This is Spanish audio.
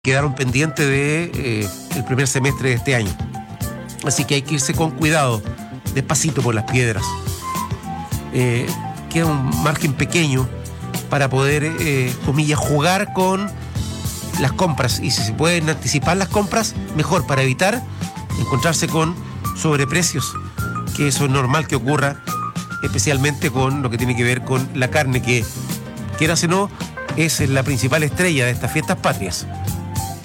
quedaron pendientes de el primer semestre de este año. Así que hay que irse con cuidado, despacito por las piedras. Queda un margen pequeño para poder, comillas, jugar con las compras. Y si se pueden anticipar las compras, mejor, para evitar encontrarse con sobreprecios, que eso es normal que ocurra, especialmente con lo que tiene que ver con la carne, que, quieras o no, es la principal estrella de estas fiestas patrias.